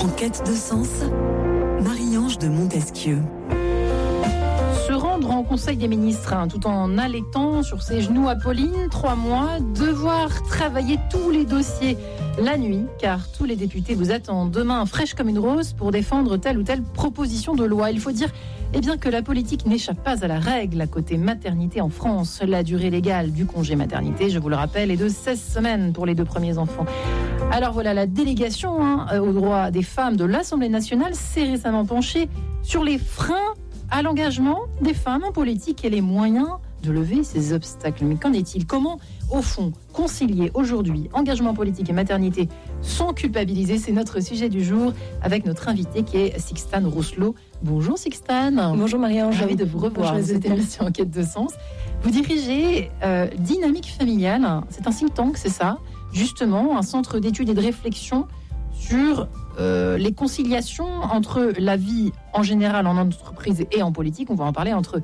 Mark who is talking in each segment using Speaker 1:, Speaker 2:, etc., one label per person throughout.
Speaker 1: En quête de sens, Marie-Ange de Montesquieu.
Speaker 2: Se rendre en Conseil des ministres, tout en allaitant sur ses genoux Apolline, 3 mois, devoir travailler tous les dossiers la nuit, car tous les députés vous attendent demain fraîche comme une rose pour défendre telle ou telle proposition de loi. Il faut dire que la politique n'échappe pas à la règle à côté maternité en France. La durée légale du congé maternité, je vous le rappelle, est de 16 semaines pour les 2 premiers enfants. Alors voilà, la délégation aux droits des femmes de l'Assemblée nationale s'est récemment penchée sur les freins à l'engagement des femmes en politique et les moyens de lever ces obstacles. Mais qu'en est-il ? Comment, au fond, concilier aujourd'hui engagement politique et maternité sans culpabiliser ? C'est notre sujet du jour avec notre invité qui est Sixtane Rousselot. Bonjour Sixtane.
Speaker 3: Bonjour Marie-Ange.
Speaker 2: Ravi de vous revoir dans cette émission En quête de sens. Vous dirigez Dynamique familiale. C'est un think tank, c'est ça ? Justement, un centre d'études et de réflexion sur les conciliations entre la vie en général en entreprise et en politique. On va en parler entre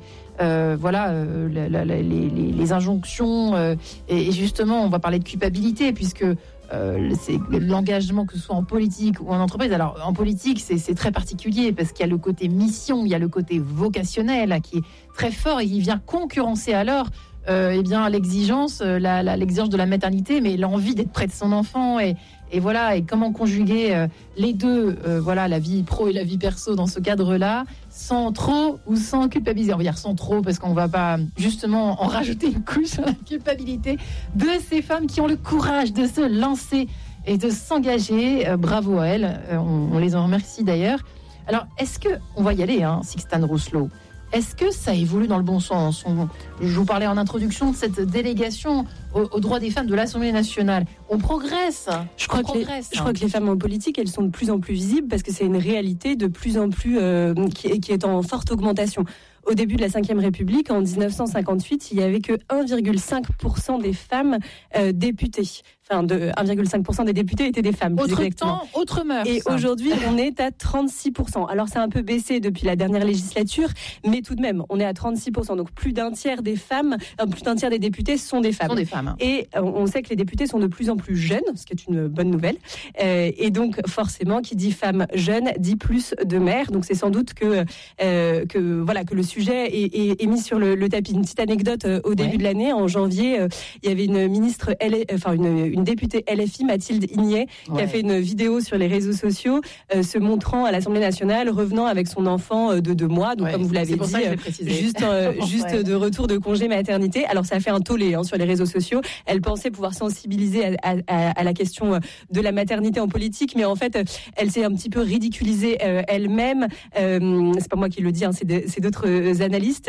Speaker 2: les injonctions et justement on va parler de culpabilité puisque c'est l'engagement que ce soit en politique ou en entreprise. Alors en politique c'est très particulier parce qu'il y a le côté mission, il y a le côté vocationnel qui est très fort et qui vient concurrencer alors l'exigence de la maternité, mais l'envie d'être près de son enfant et comment conjuguer les deux, la vie pro et la vie perso dans ce cadre-là, sans trop ou sans culpabiliser. On va dire sans trop parce qu'on va pas justement en rajouter une couche sur la culpabilité de ces femmes qui ont le courage de se lancer et de s'engager. Bravo à elles, on les en remercie d'ailleurs. Alors, est-ce que on va y aller, Sixtane Rousselot? Est-ce que ça évolue dans le bon sens ? Je vous parlais en introduction de cette délégation aux droits des femmes de l'Assemblée nationale. On progresse.
Speaker 3: Je crois que les femmes en politique, elles sont de plus en plus visibles parce que c'est une réalité de plus en plus qui est en forte augmentation. Au début de la Ve République, en 1958, il n'y avait que 1,5% des femmes députées. Enfin, 1,5% des députés étaient des femmes.
Speaker 2: Autre temps, autre mœurs.
Speaker 3: Et aujourd'hui, on est à 36%. Alors, ça a un peu baissé depuis la dernière législature, mais tout de même, on est à 36%. Donc, plus d'un tiers des députés sont des femmes. Et on sait que les députés sont de plus en plus jeunes, ce qui est une bonne nouvelle. Et donc, forcément, qui dit femme jeune, dit plus de mères. Donc, c'est sans doute que le sujet est mis sur le tapis. Une petite anecdote au début de l'année, en janvier, il y avait une députée LFI, Mathilde Ignet, qui a fait une vidéo sur les réseaux sociaux se montrant à l'Assemblée nationale, revenant avec son enfant de 2 mois, donc comme vous l'avez dit, juste de retour de congé maternité. Alors ça a fait un tollé sur les réseaux sociaux. Elle pensait pouvoir sensibiliser à la question de la maternité en politique, mais en fait, elle s'est un petit peu ridiculisée elle-même. C'est pas moi qui le dis, c'est d'autres analystes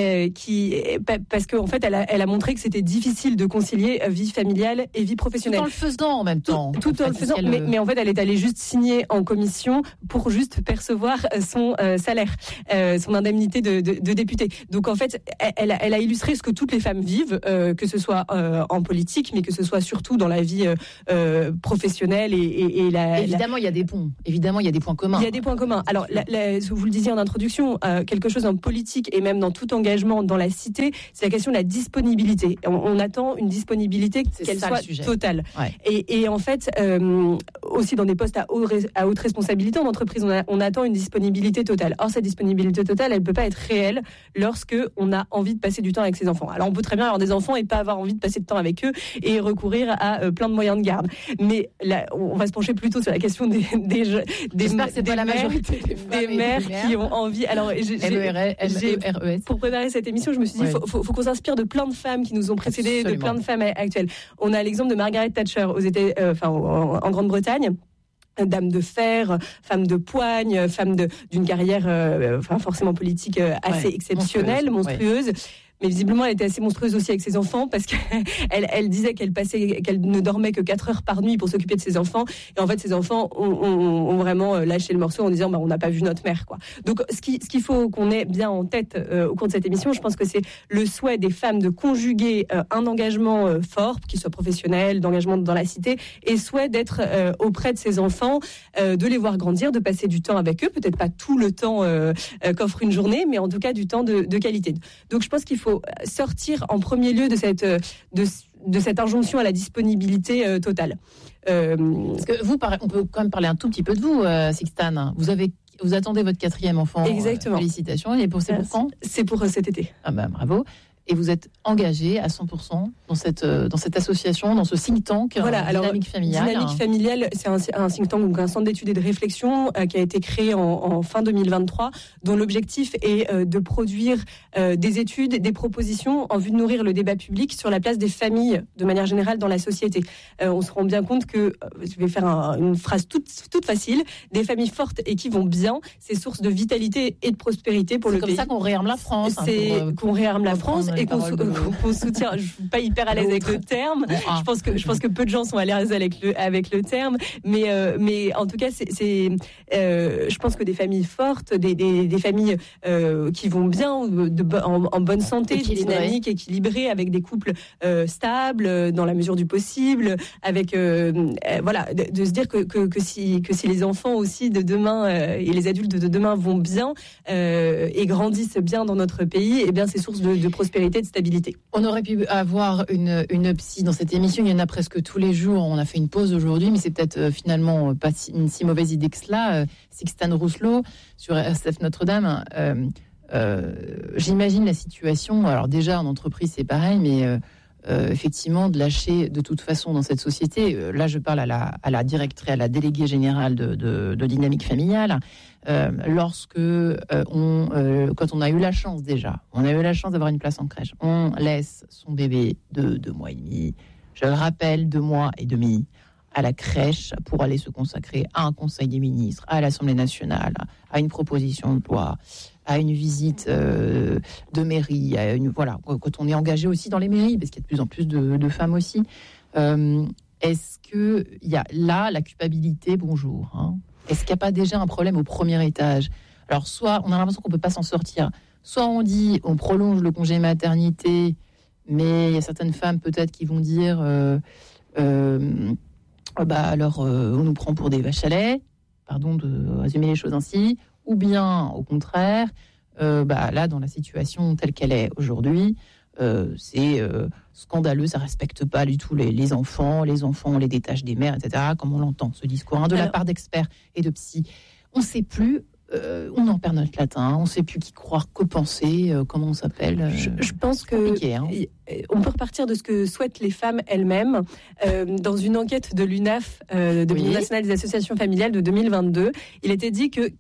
Speaker 3: parce qu'en fait, elle a montré que c'était difficile de concilier vie familiale et vie professionnelle.
Speaker 2: Tout en le faisant en même temps.
Speaker 3: Tout en le faisant, mais en fait, elle est allée juste signer en commission pour juste percevoir son salaire, son indemnité de députée. Donc en fait, elle a illustré ce que toutes les femmes vivent, que ce soit en politique, mais que ce soit surtout dans la vie professionnelle
Speaker 2: Évidemment, il y a des ponts. Évidemment, il y a des points communs.
Speaker 3: Il y a des points communs. Alors, vous le disiez en introduction, quelque chose en politique et même dans tout engagement dans la cité, c'est la question de la disponibilité. On attend une disponibilité qu'elle soit totale. Ouais. Et en fait, aussi dans des postes à haute responsabilité en entreprise, on attend une disponibilité totale. Or, cette disponibilité totale, elle ne peut pas être réelle lorsque on a envie de passer du temps avec ses enfants. Alors, on peut très bien avoir des enfants et pas avoir envie de passer de temps avec eux et recourir à plein de moyens de garde. Mais là, on va se pencher plutôt sur la question des mères qui ont envie. Alors, pour préparer cette émission, je me suis dit, faut qu'on s'inspire de plein de femmes qui nous ont précédées, de plein de femmes actuelles. On a l'exemple de Margaret Thatcher en Grande-Bretagne. Dame de fer, femme de poigne, femme d'une carrière forcément politique assez exceptionnelle, monstrueuse. Mais visiblement, elle était assez monstrueuse aussi avec ses enfants parce qu'elle disait qu'elle ne dormait que 4 heures par nuit pour s'occuper de ses enfants. Et en fait, ses enfants ont vraiment lâché le morceau en disant on n'a pas vu notre mère, quoi. Donc, ce qu'il faut qu'on ait bien en tête au cours de cette émission, je pense que c'est le souhait des femmes de conjuguer un engagement fort, qu'il soit professionnel, d'engagement dans la cité, et souhait d'être auprès de ses enfants, de les voir grandir, de passer du temps avec eux, peut-être pas tout le temps qu'offre une journée, mais en tout cas du temps de qualité. Donc, je pense qu'il faut sortir en premier lieu de cette injonction à la disponibilité totale.
Speaker 2: Parce que on peut quand même parler un tout petit peu de vous, Sixtane. Vous attendez votre 4e enfant.
Speaker 3: Exactement.
Speaker 2: Félicitations. Et c'est pour quand ?
Speaker 3: C'est pour cet été.
Speaker 2: Ah ben bravo. Et vous êtes engagé à 100% dans cette association, dans ce think tank, Dynamique Familiale.
Speaker 3: Dynamique Familiale, c'est un think tank, donc un centre d'études et de réflexion qui a été créé en fin 2023, dont l'objectif est de produire des études, des propositions en vue de nourrir le débat public sur la place des familles de manière générale dans la société. On se rend bien compte que, je vais faire une phrase toute facile, des familles fortes et qui vont bien, c'est source de vitalité et de prospérité pour le pays.
Speaker 2: C'est comme ça qu'on réarme la France.
Speaker 3: Qu'on réarme la France. Et qu'on soutient. Je suis pas hyper à l'aise avec le terme. Je pense que peu de gens sont à l'aise avec le terme, mais en tout cas, je pense que des familles fortes, des familles qui vont bien, en bonne santé, dynamiques, équilibrées, avec des couples stables dans la mesure du possible, avec de se dire que si les enfants aussi de demain et les adultes de demain vont bien et grandissent bien dans notre pays, et bien c'est source de prospérité, de stabilité.
Speaker 2: On aurait pu avoir une psy dans cette émission, il y en a presque tous les jours. On a fait une pause aujourd'hui, mais c'est peut-être finalement pas une si mauvaise idée que cela. Sixtane Rousselot sur RCF Notre-Dame. J'imagine la situation. Alors déjà en entreprise c'est pareil, mais effectivement de lâcher de toute façon dans cette société. Là je parle à la directrice, à la déléguée générale de Dynamique Familiale. Quand on a eu la chance d'avoir une place en crèche, on laisse son bébé de 2 mois et demi, je le rappelle, 2 mois et demi, à la crèche pour aller se consacrer à un conseil des ministres, à l'Assemblée nationale, à une proposition de loi, à une visite de mairie, quand on est engagé aussi dans les mairies, parce qu'il y a de plus en plus de femmes aussi. Est-ce qu'il y a là la culpabilité, est-ce qu'il n'y a pas déjà un problème au premier étage ? Alors, soit on a l'impression qu'on ne peut pas s'en sortir, soit on dit on prolonge le congé maternité, mais il y a certaines femmes peut-être qui vont dire on nous prend pour des vaches à lait, pardon de résumer les choses ainsi, ou bien au contraire, là dans la situation telle qu'elle est aujourd'hui, c'est scandaleux, ça respecte pas du tout les enfants, on les détache des mères, etc., comme on l'entend, ce discours, de la part d'experts et de psy. On ne sait plus, on en perd notre latin, on ne sait plus qui croire, que penser, comment on s'appelle.
Speaker 3: Je pense que on peut repartir de ce que souhaitent les femmes elles-mêmes. Dans une enquête de l'UNAF, de l'Union nationale des associations familiales de 2022, il était dit que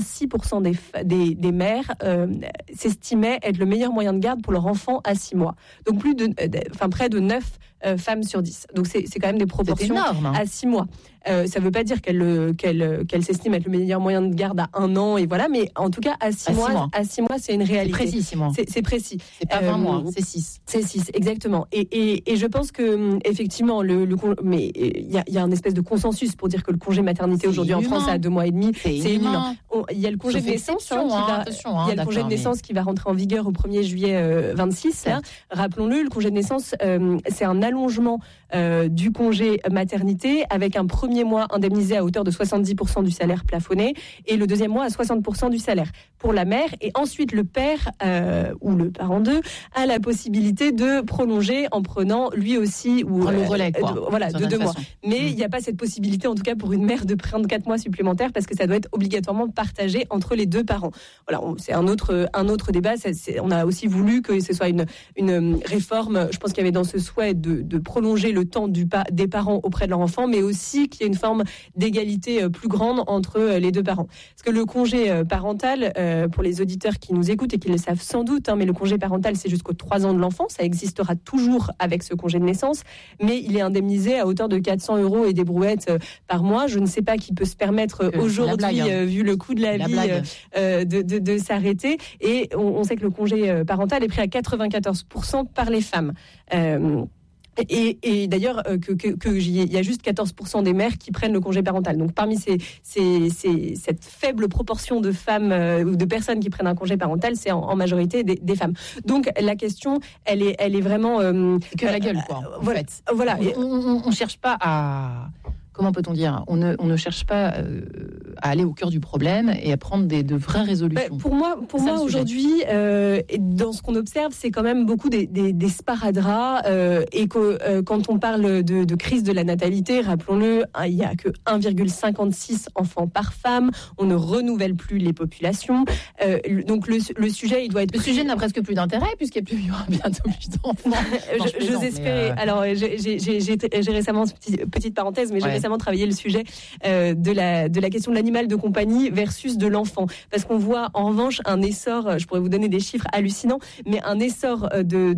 Speaker 3: 86% des mères s'estimaient être le meilleur moyen de garde pour leur enfant à 6 mois. Donc près de 9 femmes sur 10. Donc c'est quand même des proportions à 6 mois. Ça ne veut pas dire qu'elle s'estime être le meilleur moyen de garde à 1 an, et voilà, mais en tout cas à 6 mois, c'est une réalité.
Speaker 2: C'est précis, 6 mois.
Speaker 3: C'est précis.
Speaker 2: C'est pas 20 mois, c'est 6.
Speaker 3: C'est 6, exactement. Et je pense que effectivement, mais il y a un espèce de consensus pour dire que le congé maternité aujourd'hui en France à 2 mois et demi, c'est inhumain. Il y a le congé de naissance congé de naissance qui va rentrer en vigueur au 1er juillet 26. Rappelons-le, le congé de naissance, c'est un allongement du congé maternité avec un premier mois indemnisé à hauteur de 70% du salaire plafonné et le deuxième mois à 60% du salaire pour la mère, et ensuite le père ou le parent 2 a la possibilité de prolonger en prenant lui aussi le
Speaker 2: relais,
Speaker 3: de 2 mois. Mais il n'y a pas cette possibilité, en tout cas pour une mère, de prendre 4 mois supplémentaires parce que ça doit être obligatoirement partagé entre les 2 parents. Voilà, c'est un autre débat. On a aussi voulu que ce soit une réforme. Je pense qu'il y avait dans ce souhait de prolonger le temps des parents auprès de leur enfant, mais aussi qu'il y ait une forme d'égalité plus grande entre les 2 parents. Parce que le congé parental, pour les auditeurs qui nous écoutent et qui le savent sans doute, mais le congé parental, c'est jusqu'aux 3 ans de l'enfant. Ça existera toujours avec ce congé de naissance, mais il est indemnisé à hauteur de 400 € et des brouettes par mois. Je ne sais pas qui peut se permettre aujourd'hui, vu le coût de la vie, de s'arrêter. Et on sait que le congé parental est pris à 94% par les femmes. Et d'ailleurs, il y a juste 14% des mères qui prennent le congé parental. Donc, parmi cette faible proportion de femmes ou de personnes qui prennent un congé parental, c'est en majorité des femmes. Donc, la question, elle est vraiment
Speaker 2: que la gueule, quoi.
Speaker 3: Voilà.
Speaker 2: On cherche pas à. Comment peut-on dire ? On ne cherche pas aller au cœur du problème et à prendre de vraies résolutions.
Speaker 3: Pour moi aujourd'hui, dans ce qu'on observe, c'est quand même beaucoup des sparadraps et que quand on parle de crise de la natalité, rappelons-le, il n'y a que 1,56 enfants par femme, on ne renouvelle plus les populations, donc le sujet, il doit être...
Speaker 2: Le sujet n'a presque plus d'intérêt puisqu'il y aura bientôt plus d'enfants.
Speaker 3: J'ose espérer. Alors, j'ai récemment, petite parenthèse, mais j'ai récemment travaillé le sujet de la question de l'animal de compagnie versus de l'enfant. Parce qu'on voit en revanche un essor, je pourrais vous donner des chiffres hallucinants, mais un essor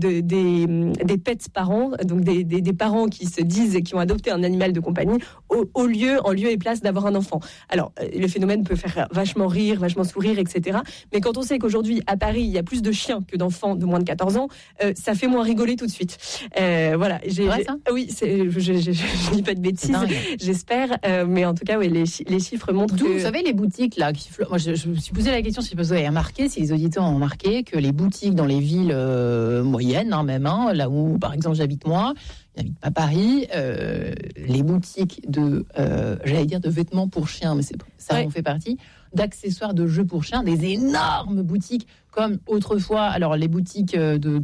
Speaker 3: des pets parents, donc des parents qui se disent qui ont adopté un animal de compagnie en lieu et place d'avoir un enfant. Alors, le phénomène peut faire vachement rire, vachement sourire, etc. Mais quand on sait qu'aujourd'hui, à Paris, il y a plus de chiens que d'enfants de moins de 14 ans, ça fait moins rigoler tout de suite. Voilà.
Speaker 2: C'est vrai, ça ?
Speaker 3: Oui, je dis pas de bêtises, j'espère. Mais en tout cas, oui, les chiffres montrent que...
Speaker 2: Vous savez, les boutiques, là, moi, je me suis posé la question si vous avez remarqué, si les auditeurs ont remarqué que les boutiques dans les villes moyennes, même, là où, par exemple, j'habite moi, j'habite pas Paris, les boutiques de vêtements pour chiens, mais ça en fait partie, d'accessoires de jeux pour chiens, des énormes boutiques comme autrefois. Alors, les boutiques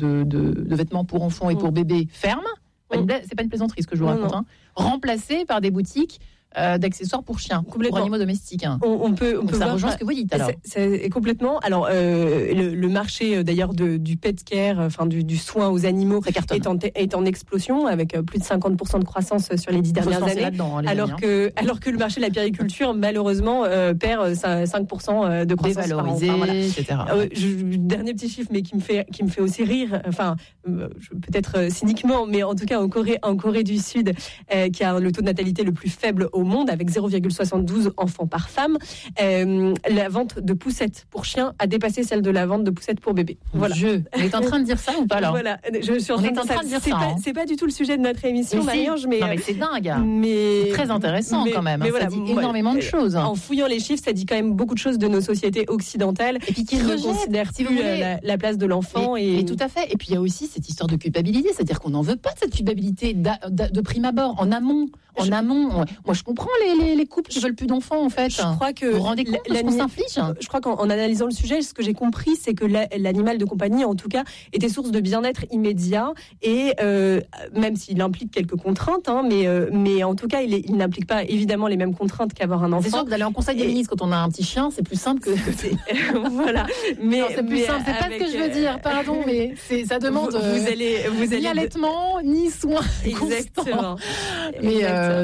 Speaker 2: de vêtements pour enfants et pour bébés ferment. C'est pas une plaisanterie ce que je vous raconte. Remplacées par des boutiques d'accessoires pour chiens, pour animaux domestiques.
Speaker 3: On peut
Speaker 2: ça rejoint ce que vous dites alors.
Speaker 3: C'est complètement. Alors le marché d'ailleurs du pet care, enfin du soin aux animaux est en explosion avec plus de 50% de croissance sur les 10 dernières années. Alors que le marché de la périculture malheureusement perd 5% de croissance.
Speaker 2: Dévalorisé, etc.
Speaker 3: Dernier petit chiffre, mais qui me fait aussi rire. Enfin peut-être cyniquement, mais en tout cas en Corée du Sud, qui a le taux de natalité le plus faible au monde, avec 0,72 enfants par femme, la vente de poussettes pour chiens a dépassé celle de la vente de poussettes pour bébés. Voilà.
Speaker 2: On est en train de dire ça ou pas alors ?
Speaker 3: Voilà, je suis en train de dire ça. C'est pas du tout le sujet de notre émission, Marie-Ange, mais
Speaker 2: c'est dingue. C'est très intéressant quand même. Mais ça dit énormément de choses.
Speaker 3: En fouillant les chiffres, ça dit quand même beaucoup de choses de nos sociétés occidentales
Speaker 2: et puis qui
Speaker 3: ne considèrent plus la place de l'enfant.
Speaker 2: Et tout à fait. Et puis il y a aussi cette histoire de culpabilité, c'est-à-dire qu'on n'en veut pas de cette culpabilité de prime abord, en amont. Moi je comprends les couples qui veulent plus d'enfants en fait.
Speaker 3: Je crois que
Speaker 2: vous vous rendez compte de ce qu'on s'inflige.
Speaker 3: Je crois qu'en analysant le sujet, ce que j'ai compris, c'est que l'animal de compagnie, en tout cas, était source de bien-être immédiat et même s'il implique quelques contraintes, mais en tout cas, il n'implique pas évidemment les mêmes contraintes qu'avoir un enfant.
Speaker 2: C'est sûr que d'aller en conseil des ministres quand on a un petit chien, c'est plus simple que
Speaker 3: voilà.
Speaker 2: Mais c'est plus simple. C'est pas ce que je veux dire. Pardon, mais ça demande
Speaker 3: vous allez
Speaker 2: ni allaitement ni soins.
Speaker 3: Exactement.
Speaker 2: Mais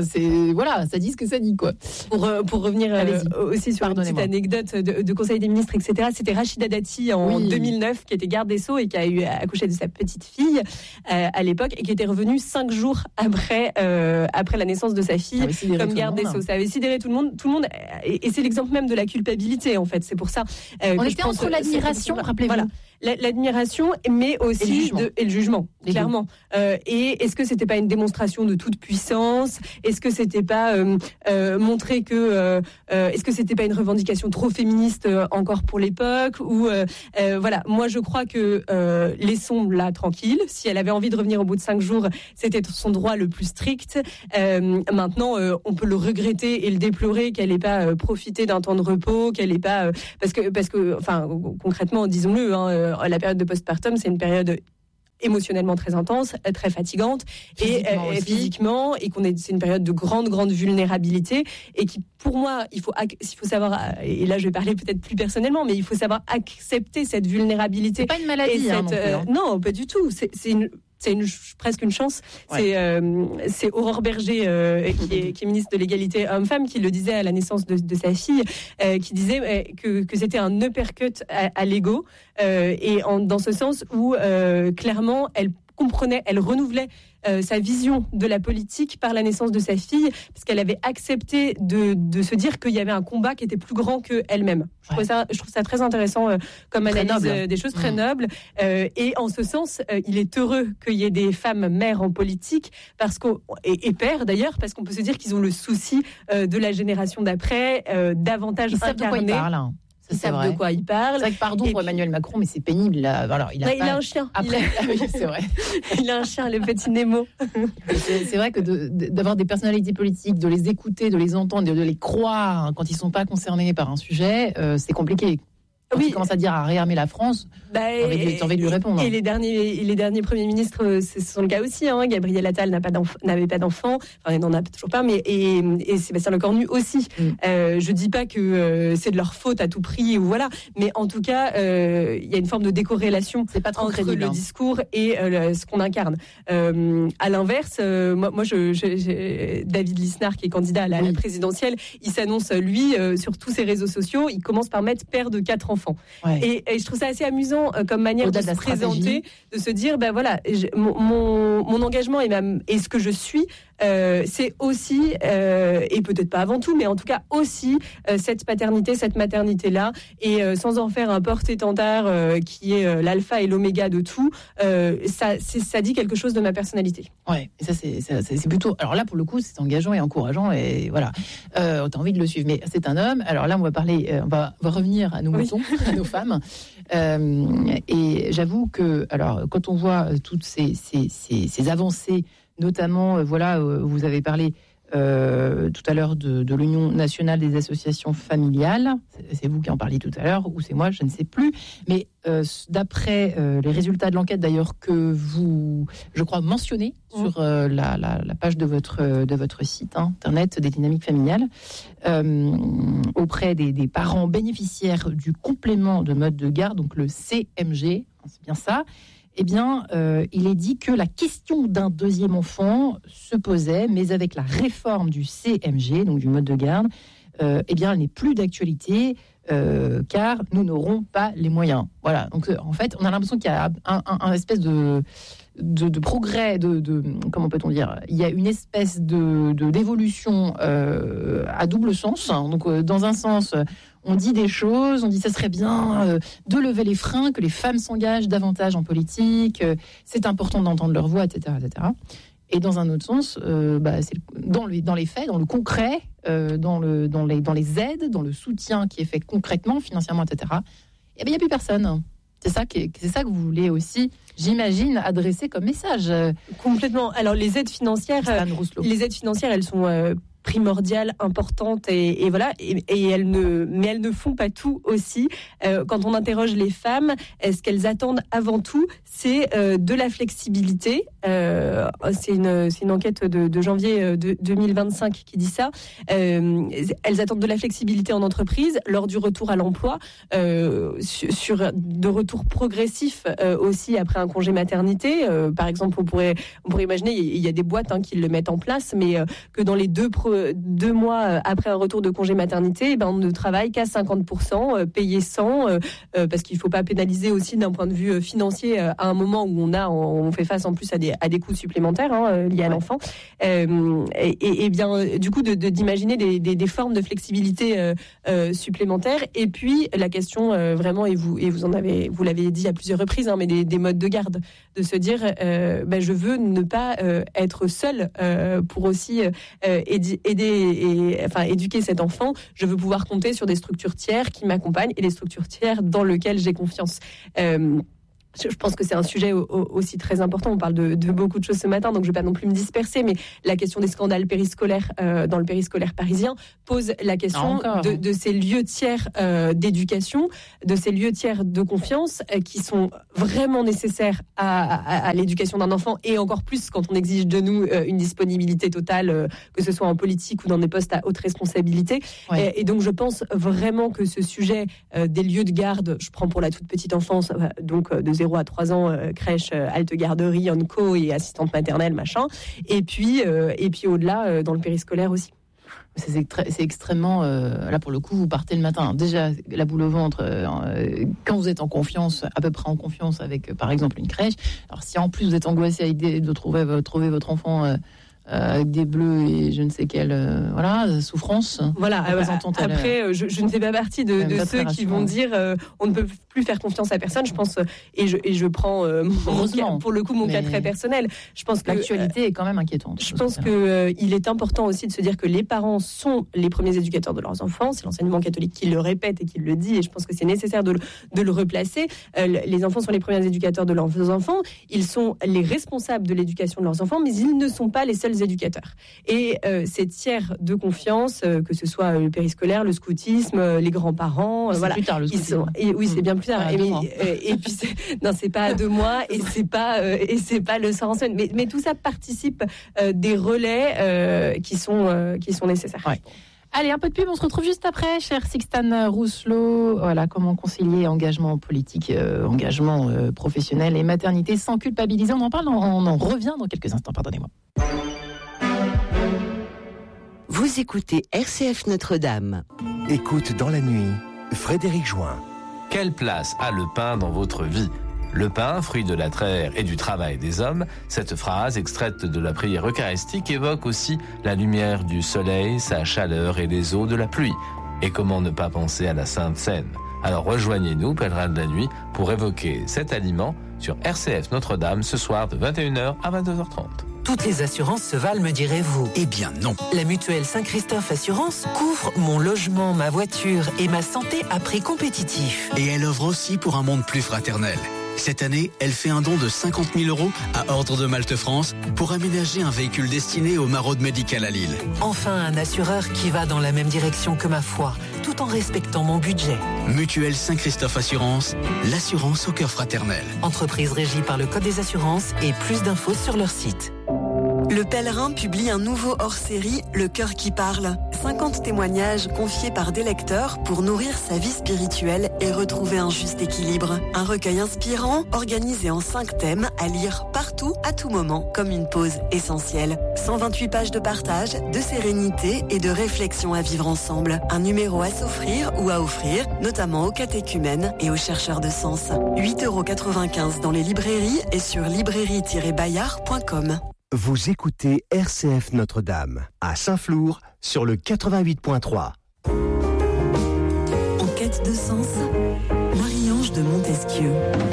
Speaker 2: voilà, ça dit ce que ça dit quoi.
Speaker 3: Pour revenir aussi sur une petite anecdote de Conseil des ministres, etc. C'était Rachida Dati en 2009 qui était garde des Sceaux et qui a eu accouché de sa petite fille à l'époque et qui était revenue 5 jours après la naissance de sa fille comme garde des Sceaux. Ça avait sidéré tout le monde et c'est l'exemple même de la culpabilité en fait. C'est pour ça.
Speaker 2: On était entre l'admiration, rappelez-vous.
Speaker 3: Voilà. L'admiration, mais aussi le jugement, clairement. Et est-ce que c'était pas une démonstration de toute puissance ? Est-ce que c'était pas montrer que est-ce que c'était pas une revendication trop féministe encore pour l'époque ? Ou voilà, moi je crois que laissons-la tranquille. Si elle avait envie de revenir au bout de 5 jours, c'était son droit le plus strict. Maintenant, on peut le regretter et le déplorer qu'elle n'ait pas profité d'un temps de repos, qu'elle n'ait pas parce que enfin concrètement, disons-le. La période de postpartum, c'est une période émotionnellement très intense, très fatigante physiquement et c'est une période de grande vulnérabilité et qui pour moi il faut savoir, et là je vais parler peut-être plus personnellement, mais il faut savoir accepter cette vulnérabilité.
Speaker 2: C'est pas une maladie
Speaker 3: non, pas du tout, c'est presque une chance. C'est Aurore Berger, qui est ministre de l'égalité homme-femme, qui le disait à la naissance de sa fille, qui disait que c'était un uppercut à l'ego, et dans ce sens où clairement elle comprenait, elle renouvelait sa vision de la politique par la naissance de sa fille, parce qu'elle avait accepté de se dire qu'il y avait un combat qui était plus grand qu'elle-même. Je trouve ça très intéressant comme analyse des choses, très noble. Et en ce sens, il est heureux qu'il y ait des femmes mères en politique, et pères d'ailleurs, parce qu'on peut se dire qu'ils ont le souci de la génération d'après, davantage incarnée. Ils savent de quoi ils parlent.
Speaker 2: C'est vrai que pardon pour Emmanuel Macron, mais c'est pénible. Là. Alors, il
Speaker 3: a un chien.
Speaker 2: Après, oui, c'est vrai.
Speaker 3: Il a un chien, le petit Nemo.
Speaker 2: C'est vrai que d'avoir des personnalités politiques, de les écouter, de les entendre, de les croire quand ils ne sont pas concernés par un sujet, c'est compliqué. Quand il commence à dire à réarmer la France, t'as envie de lui répondre.
Speaker 3: Et les derniers premiers ministres, ce sont le cas aussi. Gabriel Attal n'avait pas d'enfant, enfin il n'en a toujours pas, mais et Sébastien Lecornu aussi. Je dis pas que c'est de leur faute à tout prix, ou voilà, mais en tout cas, il y a une forme de décorrélation entre crédible, le discours et ce qu'on incarne. À l'inverse, moi, David Lisnard, qui est candidat à la présidentielle, il s'annonce lui sur tous ses réseaux sociaux. Il commence par mettre père de 4 enfants. Ouais. Et je trouve ça assez amusant comme manière de se présenter, de se dire voilà, mon engagement et ce que je suis, c'est aussi, et peut-être pas avant tout, mais en tout cas aussi cette paternité, cette maternité-là, et sans en faire un porte-étendard qui est l'alpha et l'oméga de tout, ça dit quelque chose de ma personnalité.
Speaker 2: Ouais, et ça c'est plutôt. Alors là, pour le coup, c'est engageant et encourageant, et voilà, t'as envie de le suivre. Mais c'est un homme. Alors là, on va revenir à nos moutons, à nos femmes. Et j'avoue que, alors, quand on voit toutes ces avancées, notamment, vous avez parlé tout à l'heure de l'Union nationale des associations familiales. C'est vous qui en parliez tout à l'heure, ou c'est moi, je ne sais plus. Mais d'après les résultats de l'enquête, d'ailleurs, que vous, je crois, mentionnez sur la page de votre site internet des dynamiques familiales, auprès des parents bénéficiaires du complément de mode de garde, donc le CMG, c'est bien ça. Eh bien, il est dit que la question d'un deuxième enfant se posait, mais avec la réforme du CMG, donc du mode de garde, eh bien, elle n'est plus d'actualité, car nous n'aurons pas les moyens. Voilà. Donc, en fait, on a l'impression qu'il y a un espèce de progrès, comment peut-on dire ? Il y a une espèce d'évolution à double sens. Donc, dans un sens, on dit des choses, on dit ça serait bien de lever les freins, que les femmes s'engagent davantage en politique, c'est important d'entendre leur voix, etc., etc. Et dans un autre sens, c'est dans les faits, dans le concret, dans les aides, dans le soutien qui est fait concrètement, financièrement, etc. Il n'y a plus personne. C'est ça que vous voulez aussi, j'imagine, adresser comme message.
Speaker 3: Complètement. Alors les aides financières, elles sont primordiales, importantes et voilà, et elles ne font pas tout aussi. Quand on interroge les femmes, ce qu'elles attendent avant tout, c'est de la flexibilité. C'est une enquête de janvier 2025 qui dit ça. Elles attendent de la flexibilité en entreprise lors du retour à l'emploi, sur de retour progressif aussi après un congé maternité. Par exemple, on pourrait imaginer, il y a des boîtes qui le mettent en place, mais que dans les 2 mois après un retour de congé maternité, on ne travaille qu'à 50%, payé 100, parce qu'il ne faut pas pénaliser aussi d'un point de vue financier à un moment où on fait face en plus à des coûts supplémentaires liés à l'enfant. Et bien, du coup, d'imaginer des formes de flexibilité supplémentaires. Et puis, la question vraiment, et vous l'avez dit à plusieurs reprises, mais des modes de garde, de se dire, je veux ne pas être seule pour aussi éduquer cet enfant. Je veux pouvoir compter sur des structures tiers qui m'accompagnent et des structures tiers dans lesquelles j'ai confiance. Je pense que c'est un sujet aussi très important. On parle de beaucoup de choses ce matin, donc je ne vais pas non plus me disperser, mais la question des scandales périscolaires dans le périscolaire parisien pose la question de ces lieux tiers d'éducation, de ces lieux tiers de confiance qui sont vraiment nécessaires à l'éducation d'un enfant, et encore plus quand on exige de nous une disponibilité totale, que ce soit en politique ou dans des postes à haute responsabilité. Ouais. Et donc je pense vraiment que ce sujet des lieux de garde, je prends pour la toute petite enfance, donc de 0 à 3 ans, crèche, halte garderie, ONCO et assistante maternelle, machin. Et puis au-delà, dans le périscolaire aussi.
Speaker 2: C'est extrêmement... là, pour le coup, vous partez le matin. Déjà, la boule au ventre, quand vous êtes en confiance, à peu près en confiance avec, par exemple, une crèche. Alors, si en plus vous êtes angoissé à l'idée de trouver votre enfant avec des bleus et je ne sais quelle souffrance.
Speaker 3: Voilà. Après, je ne fais pas partie de ceux qui vont dire on ne peut plus faire confiance à personne. Je pense et je prends pour le coup mon cas très personnel. Je pense que
Speaker 2: l'actualité est quand même inquiétante.
Speaker 3: Je pense que il est important aussi de se dire que les parents sont les premiers éducateurs de leurs enfants. C'est l'enseignement catholique qui le répète et qui le dit. Et je pense que c'est nécessaire de le replacer. Les enfants sont les premiers éducateurs de leurs enfants. Ils sont les responsables de l'éducation de leurs enfants, mais ils ne sont pas les seuls éducateurs. Et ces tiers de confiance, que ce soit le périscolaire, le scoutisme, les grands-parents,
Speaker 2: c'est plus tard le scoutisme.
Speaker 3: Oui, c'est bien plus tard. Et puis c'est pas à 2 mois et c'est pas le sort en scène. Mais tout ça participe des relais qui sont nécessaires.
Speaker 2: Ouais. Allez, un peu de pub, on se retrouve juste après, cher Sixtane Rousselot. Voilà, comment concilier engagement politique, engagement professionnel et maternité sans culpabiliser. On en parle, on en revient dans quelques instants, pardonnez-moi.
Speaker 4: Vous écoutez RCF Notre-Dame.
Speaker 5: Écoute dans la nuit, Frédéric Join.
Speaker 6: Quelle place a le pain dans votre vie ? Le pain, fruit de la terre et du travail des hommes, cette phrase extraite de la prière eucharistique évoque aussi la lumière du soleil, sa chaleur et les eaux de la pluie. Et comment ne pas penser à la Sainte Seine ? Alors rejoignez-nous, pèlerins de la nuit, pour évoquer cet aliment sur RCF Notre-Dame ce soir de 21h à 22h30.
Speaker 7: Toutes les assurances se valent, me direz-vous?
Speaker 5: Eh bien non.
Speaker 7: La mutuelle Saint-Christophe Assurance couvre mon logement, ma voiture et ma santé à prix compétitif.
Speaker 5: Et elle œuvre aussi pour un monde plus fraternel. Cette année, elle fait un don de 50 000 € à Ordre de Malte France pour aménager un véhicule destiné au Maraude Médical à Lille.
Speaker 7: Enfin, un assureur qui va dans la même direction que ma foi, tout en respectant mon budget.
Speaker 5: Mutuelle Saint-Christophe Assurance, l'assurance au cœur fraternel.
Speaker 7: Entreprise régie par le Code des assurances et plus d'infos sur leur site.
Speaker 1: Le Pèlerin publie un nouveau hors-série, Le Cœur qui parle. 50 témoignages confiés par des lecteurs pour nourrir sa vie spirituelle et retrouver un juste équilibre. Un recueil inspirant, organisé en 5 thèmes à lire partout, à tout moment, comme une pause essentielle. 128 pages de partage, de sérénité et de réflexion à vivre ensemble. Un numéro à s'offrir ou à offrir, notamment aux catéchumènes et aux chercheurs de sens. 8,95 € dans les librairies et sur librairie-bayard.com.
Speaker 8: Vous écoutez RCF Notre-Dame, à Saint-Flour, sur le 88.3.
Speaker 1: En quête de sens, Marie-Ange de Montesquieu.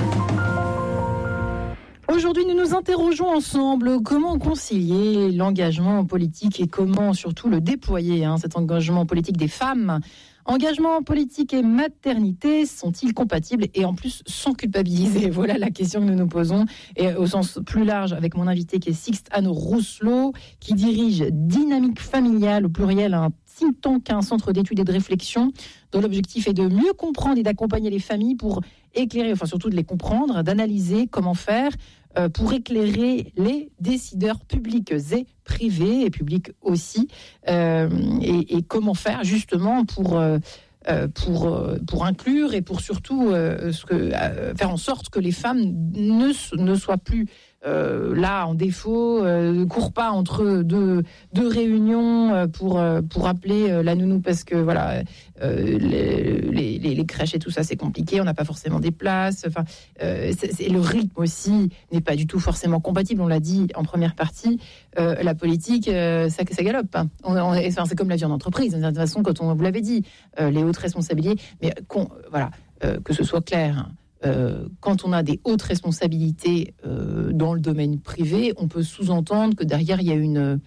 Speaker 2: Aujourd'hui, nous nous interrogeons ensemble comment concilier l'engagement politique et comment surtout le déployer, cet engagement politique des femmes. Engagement politique et maternité sont-ils compatibles et en plus sans culpabiliser? Voilà la question que nous nous posons et au sens plus large avec mon invité qui est Sixtane Rousselot qui dirige Dynamique Familiale au pluriel, un think tank, un centre d'études et de réflexion dont l'objectif est de mieux comprendre et d'accompagner les familles pour éclairer, enfin surtout de les comprendre, d'analyser comment faire pour éclairer les décideurs publics et privés et publics aussi et comment faire justement pour inclure et pour surtout faire en sorte que les femmes ne soient plus là en défaut, ne courent pas entre deux réunions pour appeler la nounou parce que voilà les crèches et tout ça c'est compliqué, on n'a pas forcément des places, enfin le rythme aussi n'est pas du tout forcément compatible, on l'a dit en première partie, la politique ça galope, c'est comme la vie en entreprise de toute façon, quand on vous l'avait dit, les hautes responsabilités, mais que ce soit clair. Quand on a des hautes responsabilités dans le domaine privé, on peut sous-entendre que derrière il y a une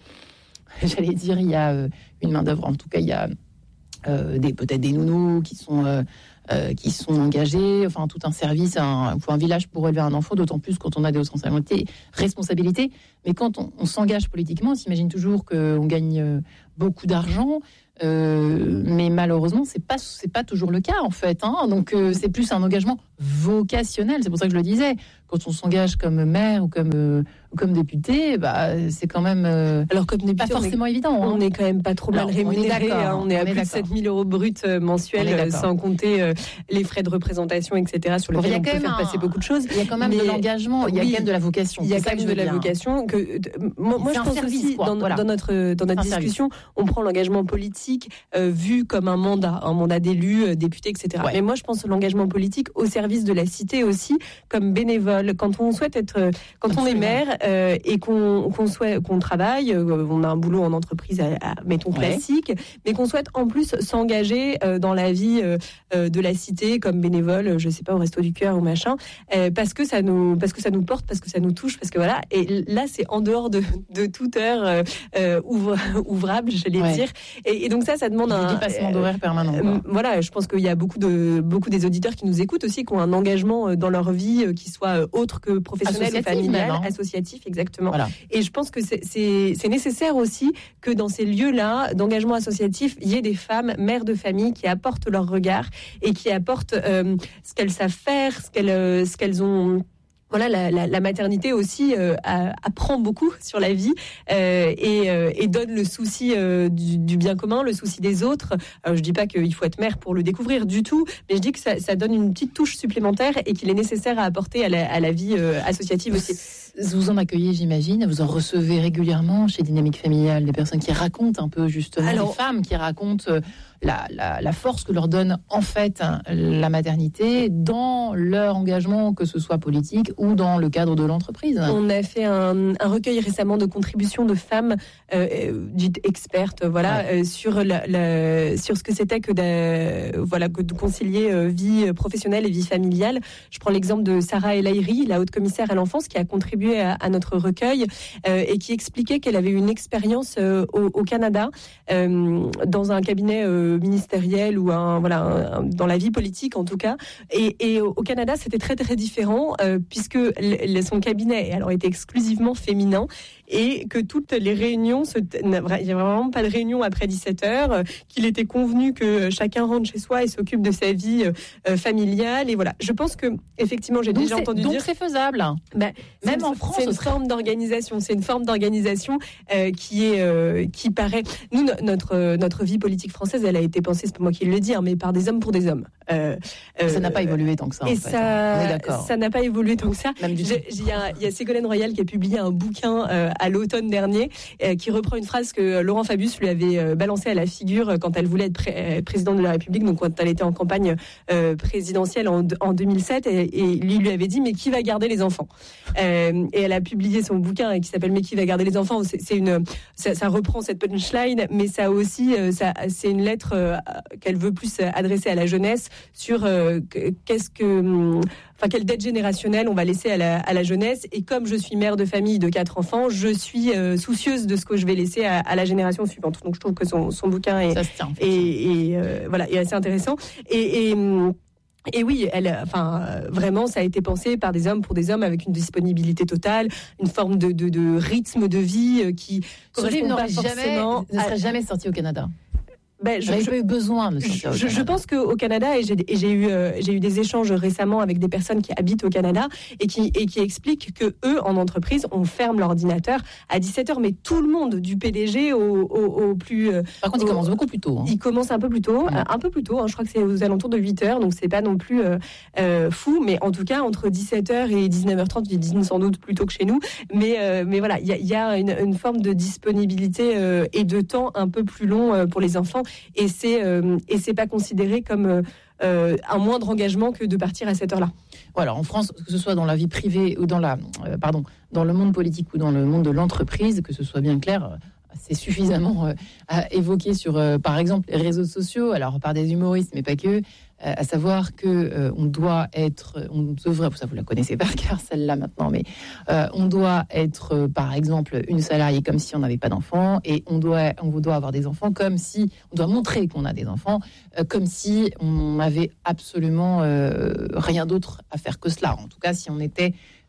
Speaker 2: main d'œuvre. En tout cas, il y a peut-être des nounous qui sont engagés, enfin tout un service, un village pour élever un enfant, d'autant plus quand on a des hautes responsabilités. Mais quand on s'engage politiquement, on s'imagine toujours qu'on gagne beaucoup d'argent. Mais malheureusement, c'est pas toujours le cas en fait. Donc c'est plus un engagement vocationnel. C'est pour ça que je le disais. Quand on s'engage comme maire ou comme député, c'est quand même
Speaker 3: alors comme député,
Speaker 2: pas forcément évident.
Speaker 3: On n'est quand même pas trop mal rémunéré. On est à plus de 7 000 € bruts mensuels, sans compter les frais de représentation, etc., sur lesquels on peut faire passer beaucoup de choses.
Speaker 2: Il y a quand même de l'engagement, il y a quand même de la vocation.
Speaker 3: Il y a quand même de la vocation. Moi, je pense aussi, dans notre discussion, on prend l'engagement politique vu comme un mandat d'élus, députés, etc. Ouais. Mais moi, je pense l'engagement politique au service de la cité aussi, comme bénévole. Quand on souhaite quand on est maire et qu'on travaille, on a un boulot en entreprise, mettons classique, mais qu'on souhaite en plus s'engager dans la vie de la cité comme bénévole, je sais pas, au Resto du Cœur ou machin, parce que ça nous porte, parce que ça nous touche, parce que voilà. Et là, c'est en dehors de toute heure ouvrable, j'allais dire. Et donc ça demande un
Speaker 2: dépassement d'horaire permanent.
Speaker 3: Voilà, je pense qu'il y a beaucoup des auditeurs qui nous écoutent aussi, qui ont un engagement dans leur vie qui soit autre que professionnel ou familial, associatif, exactement. Voilà. Et je pense que c'est nécessaire aussi que dans ces lieux-là d'engagement associatif, il y ait des femmes mères de famille qui apportent leur regard et qui apportent ce qu'elles savent faire, ce qu'elles ont. Voilà, la maternité aussi apprend beaucoup sur la vie et donne le souci du bien commun, le souci des autres. Je dis pas qu'il faut être mère pour le découvrir du tout, mais je dis que ça donne une petite touche supplémentaire et qu'il est nécessaire à apporter à la vie associative aussi.
Speaker 2: Vous en accueillez, j'imagine, vous en recevez régulièrement chez Dynamique Familiale, des personnes qui racontent un peu justement, des femmes qui racontent la force que leur donne en fait la maternité dans leur engagement, que ce soit politique ou dans le cadre de l'entreprise.
Speaker 3: On a fait un recueil récemment de contributions de femmes dites expertes, sur ce que c'était que de concilier vie professionnelle et vie familiale. Je prends l'exemple de Sarah El Haïry, la haute commissaire à l'enfance, qui a contribué à notre recueil et qui expliquait qu'elle avait une expérience au Canada dans un cabinet ministériel ou dans la vie politique en tout cas. Et au Canada, c'était très très différent puisque son cabinet était exclusivement féminin et que toutes les réunions, il n'y a vraiment pas de réunion après 17h, qu'il était convenu que chacun rentre chez soi et s'occupe de sa vie familiale. Et voilà, je pense que effectivement, j'ai déjà entendu dire.
Speaker 2: Donc c'est faisable.
Speaker 3: Même en France, c'est une forme d'organisation. C'est une forme d'organisation qui paraît. Nous, notre vie politique française, elle a été pensée, c'est pas moi qui le dis, mais par des hommes pour des hommes.
Speaker 2: Ça n'a pas évolué tant que ça.
Speaker 3: Et
Speaker 2: en fait. On est d'accord.
Speaker 3: Ça n'a pas évolué tant que ça. Il y a Ségolène Royal qui a publié un bouquin à l'automne dernier qui reprend une phrase que Laurent Fabius lui avait balancée à la figure quand elle voulait être présidente de la République, donc quand elle était en campagne présidentielle en 2007, et lui avait dit mais qui va garder les enfants, et elle a publié son bouquin qui s'appelle mais qui va garder les enfants. Ça reprend cette punchline, mais ça aussi c'est une lettre qu'elle veut plus adresser à la jeunesse sur quelle dette générationnelle on va laisser à la jeunesse. Et comme je suis mère de famille de 4 enfants, je suis soucieuse de ce que je vais laisser à la génération suivante. Donc je trouve que son bouquin est assez intéressant. Et oui, vraiment, ça a été pensé par des hommes pour des hommes avec une disponibilité totale, une forme de rythme de vie qui correspond pas forcément.
Speaker 2: Ne serait jamais sorti au Canada.
Speaker 3: J'avais pas eu besoin de sortir au Canada. Je pense qu'au Canada, et j'ai eu des échanges récemment avec des personnes qui habitent au Canada et qui expliquent que eux, en entreprise, on ferme l'ordinateur à 17h, mais tout le monde, du PDG au plus.
Speaker 2: Par contre, ils commencent beaucoup plus tôt.
Speaker 3: Ils commencent un peu plus tôt, je crois que c'est aux alentours de 8h, donc c'est pas non plus fou, mais en tout cas, entre 17h et 19h30, ils disent sans doute plus tôt que chez nous, mais voilà, il y a une forme de disponibilité et de temps un peu plus long pour les enfants. Et c'est pas considéré comme un moindre engagement que de partir à cette heure-là.
Speaker 2: Alors en France, que ce soit dans la vie privée ou dans le monde politique ou dans le monde de l'entreprise, que ce soit bien clair, c'est suffisamment évoqué sur, par exemple, les réseaux sociaux, alors par des humoristes, mais pas que, à savoir que on devrait, ça vous la connaissez par cœur celle-là maintenant, mais on doit être, par exemple, une salariée comme si on n'avait pas d'enfants, et on doit avoir des enfants comme si, on doit montrer qu'on a des enfants, comme si on n'avait absolument rien d'autre à faire que cela. En tout cas, si on était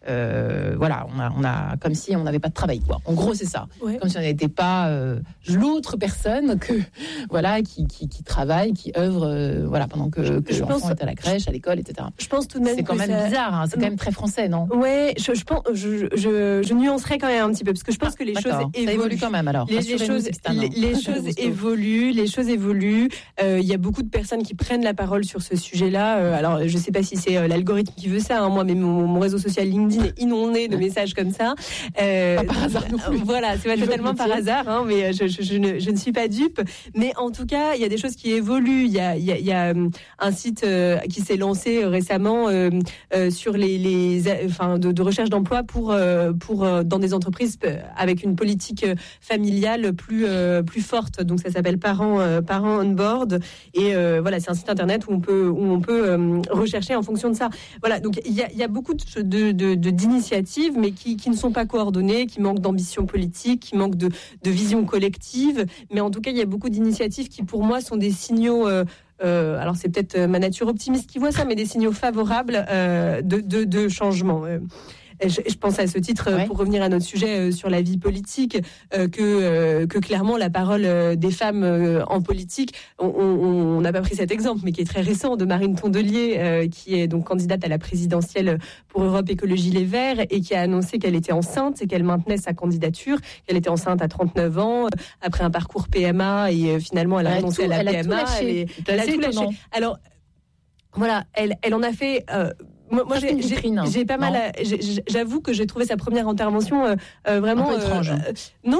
Speaker 2: voilà, on a comme si on n'avait pas de travail, quoi. En gros, c'est ça. Ouais. Comme si on n'était pas l'autre personne qui travaille, qui œuvre, pendant que l'enfant est à la crèche, à l'école, etc.
Speaker 3: Je pense tout de même
Speaker 2: c'est quand même bizarre, hein, c'est quand même très français, non?
Speaker 3: Ouais, je pense, je nuancerais quand même un petit peu, parce que je pense que les choses évoluent
Speaker 2: quand même. Alors,
Speaker 3: les choses évoluent, il y a beaucoup de personnes qui prennent la parole sur ce sujet-là. Alors, je sais pas si c'est l'algorithme qui veut ça, hein, moi, mais mon réseau social LinkedIn est inondé de messages comme ça.
Speaker 2: Pas par hasard non plus.
Speaker 3: Voilà, c'est pas totalement par hasard, hein, mais je ne suis pas dupe. Mais en tout cas, il y a des choses qui évoluent. Il y a un site qui s'est lancé récemment sur de recherche d'emploi pour dans des entreprises avec une politique familiale plus forte. Donc ça s'appelle Parents on Board, et c'est un site internet où on peut rechercher en fonction de ça. Voilà, donc il y a beaucoup d'initiatives, mais qui ne sont pas coordonnées, qui manquent d'ambition politique, qui manquent de vision collective. Mais en tout cas, il y a beaucoup d'initiatives qui, pour moi, sont des signaux. Alors c'est peut-être ma nature optimiste qui voit ça, mais des signaux favorables de changement. Je pense à ce titre, pour revenir à notre sujet sur la vie politique, que clairement la parole des femmes en politique, on n'a pas pris cet exemple, mais qui est très récent, de Marine Tondelier, qui est donc candidate à la présidentielle pour Europe Écologie Les Verts, et qui a annoncé qu'elle était enceinte et qu'elle maintenait sa candidature, qu'elle était enceinte à 39 ans, après un parcours PMA, et finalement elle a renoncé à la PMA. Elle a tout lâché. Alors voilà, elle en a fait... Moi, j'ai pas mal. J'avoue que j'ai trouvé sa première intervention vraiment
Speaker 2: un peu étrange.
Speaker 3: Non,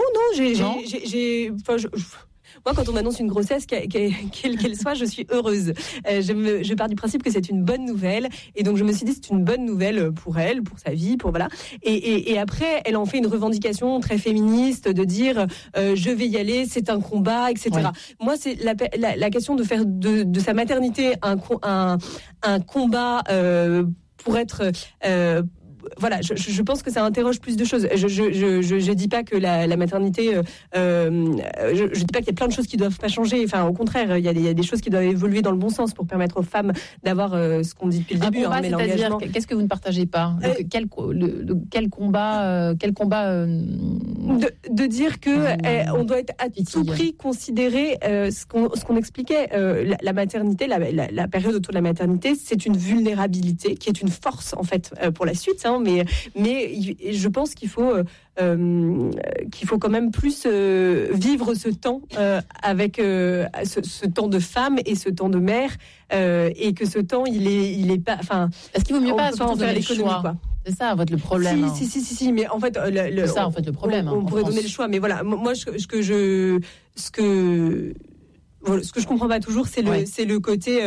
Speaker 3: moi, quand on m'annonce une grossesse, quelle qu'elle soit, je suis heureuse. Je pars du principe que c'est une bonne nouvelle, et donc je me suis dit c'est une bonne nouvelle pour elle, pour sa vie, pour voilà. Et après, elle en fait une revendication très féministe, de dire je vais y aller, c'est un combat, etc. Ouais. Moi, c'est la question de faire de sa maternité un combat pour être voilà, je pense que ça interroge plus de choses. Je dis pas que la maternité, je dis pas qu'il y a plein de choses qui doivent pas changer. Enfin, au contraire, il y a des choses qui doivent évoluer dans le bon sens pour permettre aux femmes d'avoir ce qu'on dit depuis le début.
Speaker 2: Combat, mais c'est-à-dire, qu'est-ce que vous ne partagez pas? Quel combat
Speaker 3: de dire que on doit être à tout prix considéré ce qu'on expliquait. La maternité, la période autour de la maternité, c'est une vulnérabilité qui est une force en fait pour la suite. Hein, mais je pense qu'il faut quand même plus vivre ce temps avec ce temps de femme et ce temps de mère, et que ce temps il est pas. Enfin,
Speaker 2: est-ce qu'il vaut mieux pas faire l'économie, quoi? C'est ça, en fait, le problème.
Speaker 3: Si, mais en fait,
Speaker 2: c'est ça, en fait, le problème.
Speaker 3: On pourrait donner le choix, mais voilà, moi, ce que je comprends pas toujours, c'est le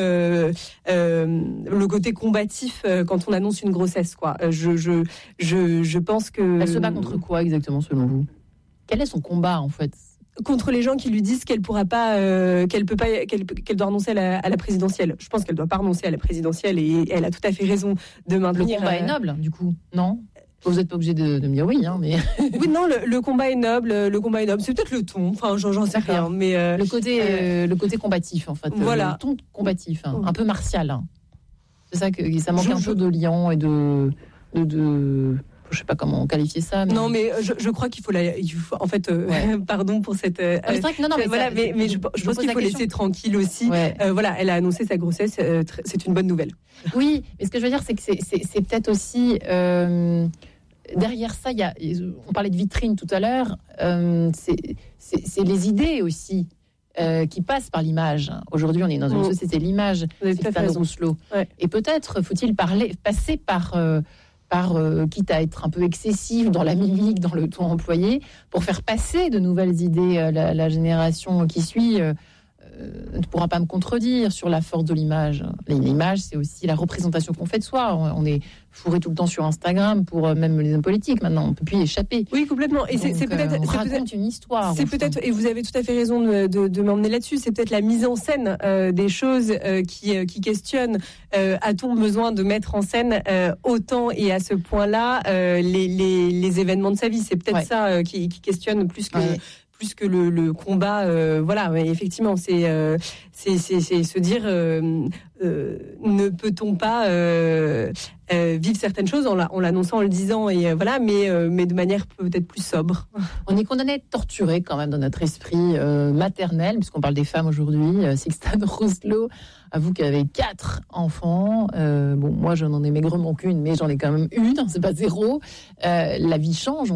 Speaker 3: côté combatif quand on annonce une grossesse, quoi. Je pense que
Speaker 2: elle se bat contre quoi exactement, selon vous? Quel est son combat, en fait?
Speaker 3: Contre les gens qui lui disent qu'elle pourra pas, qu'elle doit renoncer à la présidentielle. Je pense qu'elle doit pas renoncer à la présidentielle, et elle a tout à fait raison de maintenir.
Speaker 2: Le combat est noble, du coup, non? Vous n'êtes pas obligé de me dire oui, hein, mais...
Speaker 3: Oui, non, le combat est noble. C'est peut-être le ton. Enfin, j'en sais rien, mais
Speaker 2: le côté combatif, en fait.
Speaker 3: Voilà.
Speaker 2: Le ton combatif, hein, un peu martial. Hein. C'est ça que ça manque un peu de lion et de je sais pas comment qualifier ça. Mais...
Speaker 3: Non, mais je crois qu'il faut en fait, pardon pour cette.
Speaker 2: C'est vrai que non, mais
Speaker 3: voilà, mais je pense qu'il faut laisser tranquille aussi. Ouais. Voilà, elle a annoncé sa grossesse, c'est une bonne nouvelle.
Speaker 2: Oui, mais ce que je veux dire, c'est que c'est peut-être aussi derrière ça, on parlait de vitrine tout à l'heure. C'est les idées aussi. Qui passent par l'image. Aujourd'hui, on est dans une société de l'image. C'est Rousselot. Ouais. Et peut-être faut-il passer par quitte à être un peu excessif dans la mimique, dans le ton employé, pour faire passer de nouvelles idées. La génération qui suit ne pourra pas me contredire sur la force de l'image. L'image, c'est aussi la représentation qu'on fait de soi. On est fourré tout le temps sur Instagram, pour même les hommes politiques. Maintenant, on ne peut plus y échapper.
Speaker 3: Oui, complètement. Et c'est peut-être,
Speaker 2: on raconte une histoire.
Speaker 3: C'est peut-être, et vous avez tout à fait raison de m'emmener là-dessus. C'est peut-être la mise en scène des choses qui questionnent. A-t-on besoin de mettre en scène autant et à ce point-là les événements de sa vie? C'est peut-être ça qui questionne plus que le combat, voilà. Mais effectivement, c'est se dire ne peut-on pas vivre certaines choses en l'annonçant, en le disant, et voilà, mais de manière peut-être plus sobre.
Speaker 2: On est condamné à être torturé quand même dans notre esprit maternel, puisqu'on parle des femmes aujourd'hui. Sixtane Rousselot avoue qu'elle avait 4 enfants. Bon, moi, je n'en ai maigrement qu'une, mais j'en ai quand même une, c'est pas 0. La vie change.